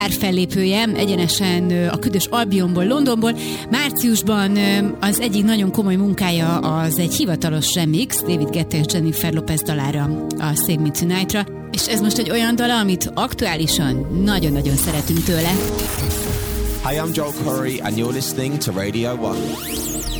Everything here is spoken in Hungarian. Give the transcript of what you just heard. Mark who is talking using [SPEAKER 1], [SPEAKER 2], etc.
[SPEAKER 1] fellépője, egyenesen a Ködös Albionból, Londonból. Márciusban az egyik nagyon komoly munkája az egy hivatalos remix, David Guetta és Jennifer Lopez dalára, a Save Me Tonight-ra, és ez most egy olyan dala, amit aktuálisan nagyon-nagyon szeretünk tőle.
[SPEAKER 2] Hi, I'm Joel Corey and you're listening to Radio 1.